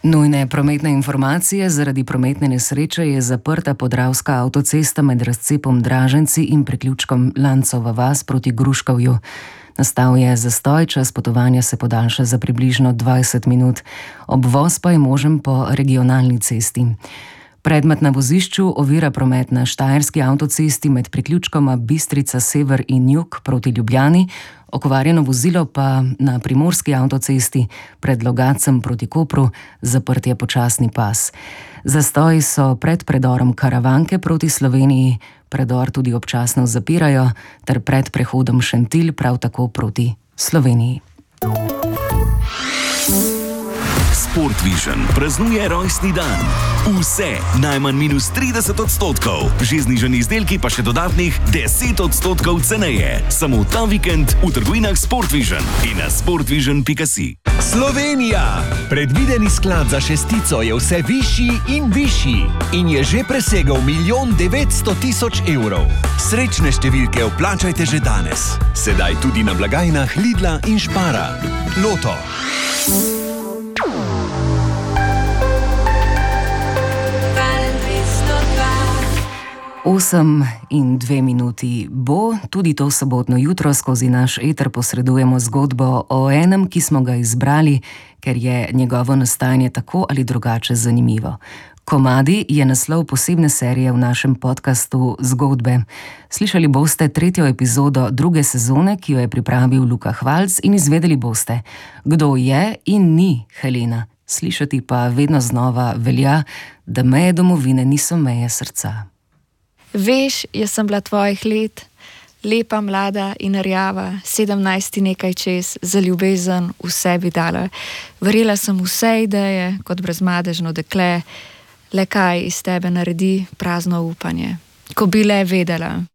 Nujne prometne informacije: zaradi prometne nesreče je zaprta podravska avtocesta med razcepom Draženci in priključkom Lancova vas proti Gruškovju. Nastal je zastoj, čas potovanja se podaljša za približno 20 minut. Obvoz pa je možen po regionalni cesti. Predmet na vozišču ovira promet na štajerski avtocesti med priključkoma Bistrica sever in jug proti Ljubljani, okvarjeno vozilo pa na primorski avtocesti pred Logatcem proti Kopru, zaprt je počasni pas. Zastoji so pred predorom Karavanke proti Sloveniji, predor tudi občasno zapirajo, ter pred prehodom Šentilj prav tako proti Sloveniji. Sportvision praznuje rojstni dan. Vse najmanj -30%, že znižani izdelki pa še dodatnih 10% ceneje. Samo ta vikend v trgovinah Sportvision in na sportvision.si. Slovenija! Predvideni sklad za šestico je vse višji in višji in je že presegel 1 900 000 evrov. Srečne številke vplačajte že danes. Sedaj tudi na blagajnah Lidla in Spara. Loto. 8:02 bo, tudi to sobotno jutro skozi naš eter posredujemo zgodbo o enem, ki smo ga izbrali, ker je njegovo nastajanje tako ali drugače zanimivo. Komadi je naslov posebne serije v našem podkastu Zgodbe. Slišali boste 3. epizodo 2. sezone, ki jo je pripravil Luka Hvalc, in izvedeli boste, kdo je in ni Helena. Slišati pa vedno znova velja, da meje domovine niso meje srca. Veš, jaz sem bila tvojih let, lepa, mlada in rjava, 17 nekaj čez, za ljubezen vse bi dala. Verjela sem vse ideje, kot brezmadežno dekle, le kaj iz tebe naredi prazno upanje. Ko bi le vedela.